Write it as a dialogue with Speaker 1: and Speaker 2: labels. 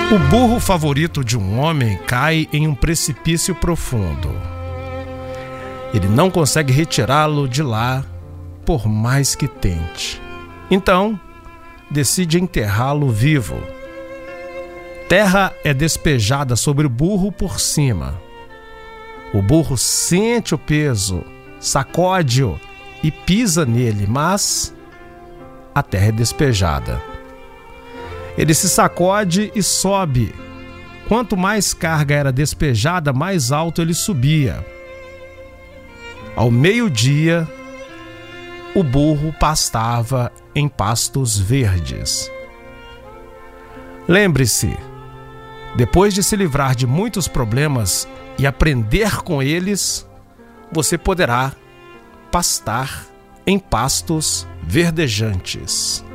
Speaker 1: O burro favorito de um homem cai em um precipício profundo. Ele não consegue retirá-lo de lá, por mais que tente. Então, decide enterrá-lo vivo. Terra é despejada sobre o burro por cima. O burro sente o peso, sacode-o e pisa nele, mas a terra é despejada. Ele se sacode e sobe. Quanto mais carga era despejada, mais alto ele subia. Ao meio-dia, o burro pastava em pastos verdes. Lembre-se, depois de se livrar de muitos problemas e aprender com eles, você poderá pastar em pastos verdejantes.